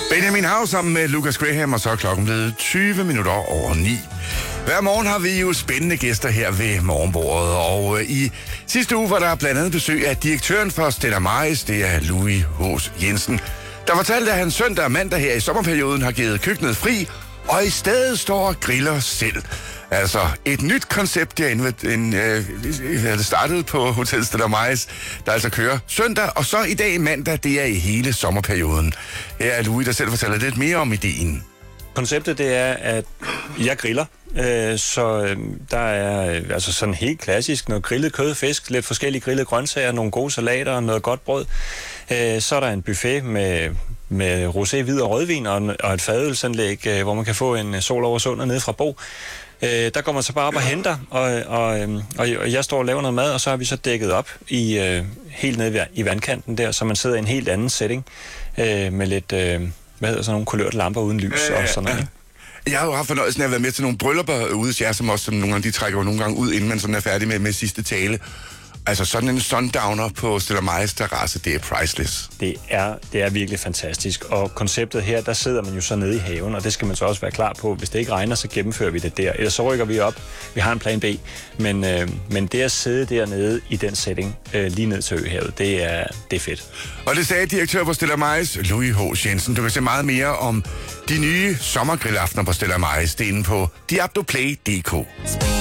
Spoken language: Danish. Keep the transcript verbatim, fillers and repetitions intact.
Benjamin Hav sammen med Lucas Graham, og så er klokken blevet tyve minutter over ni. Hver morgen har vi jo spændende gæster her ved morgenbordet, og øh, i sidste uge var der blandt andet besøg af direktøren for Stella Maris, det er Louis H. Jensen, der fortalte, at han søndag og mandag her i sommerperioden har givet køkkenet fri, og i stedet står og griller selv. Altså, et nyt koncept derinde, en, øh, det startede på Hotel Stella Maris, der altså kører søndag, og så i dag mandag, det er i hele sommerperioden. Her er Louis, der selv fortæller lidt mere om ideen. Konceptet det er, at jeg griller, øh, så øh, der er øh, altså sådan helt klassisk noget grillet kød, fisk, lidt forskellige grillede grøntsager, nogle gode salater og noget godt brød. Øh, så er der en buffet med, med rosé, hvid og rødvin og, og et fadølsanlæg, øh, hvor man kan få en sol over sundet nede fra Bo. Øh, der går man så bare op og henter, og, og, og, og jeg står og laver noget mad, og så har vi så dækket op i øh, helt nede i vandkanten der, så man sidder i en helt anden setting øh, med lidt... Øh, hvad hedder sådan nogle kulørte lamper uden lys øh, og sådan noget. Jeg har jo haft fornøjelsen af at være med til nogle bryllupper ude hos jer, som også som nogle gange, de trækker jo nogle gange ud, inden man sådan er færdig med, med sidste tale. Altså sådan en sundowner på Stella Maris terrasse, det er priceless. Det er, det er virkelig fantastisk, og konceptet her, der sidder man jo så nede i haven, og det skal man så også være klar på. Hvis det ikke regner, så gennemfører vi det der. Ellers så rykker vi op. Vi har en plan B, men, øh, men det at sidde dernede i den setting, øh, lige ned til Øhavet, det er, det er fedt. Og det sagde direktør på Stella Maris, Louis H. Jensen. Du kan se meget mere om de nye sommergrillaftener på Stella Maris. Det er inde på diabloplay punktum d k.